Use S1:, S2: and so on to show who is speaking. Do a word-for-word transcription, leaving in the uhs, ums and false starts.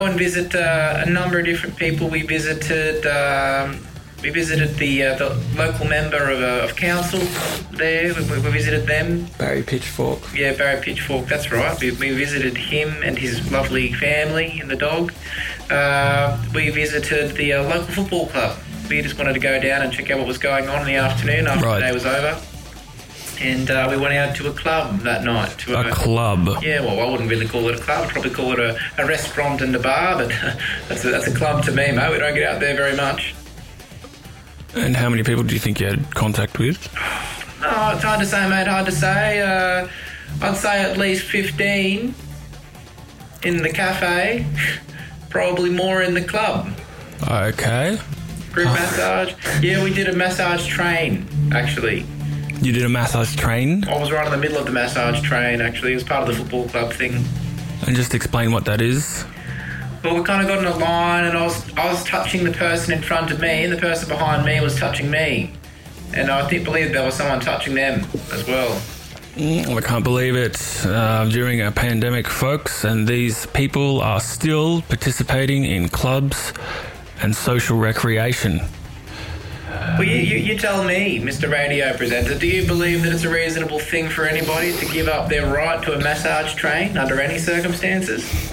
S1: and visit uh, a number of different people. We visited um, we visited the uh, the local member of, uh, of council there. We, we visited them.
S2: Barry Pitchfork.
S1: Yeah, Barry Pitchfork. That's right. We, we visited him and his lovely family and the dog. Uh, we visited the uh, local football club. We just wanted to go down and check out what was going on in the afternoon after
S2: right.
S1: the day was over. And uh, we went out to a club that night. To
S2: a, a club?
S1: Yeah, well, I wouldn't really call it a club. I'd probably call it a, a restaurant and a bar, but that's a, that's a club to me, mate. We don't get out there very much.
S2: And how many people do you think you had contact with?
S1: Oh, it's hard to say, mate, hard to say. Uh, I'd say at least fifteen in the cafe, probably more in the club.
S2: Okay.
S1: Group massage. Yeah, we did a massage train, actually.
S2: You did a massage train?
S1: I was right in the middle of the massage train, actually. It was part of the football club thing.
S2: And just explain what that is.
S1: Well, we kind of got in a line, and I was I was touching the person in front of me, and the person behind me was touching me. And I think believe there was someone touching them as well.
S2: Mm, I can't believe it. Uh, during a pandemic, folks, and these people are still participating in clubs and social recreation.
S1: Well, you, you, you tell me, Mister Radio Presenter, do you believe that it's a reasonable thing for anybody to give up their right to a massage train under any circumstances?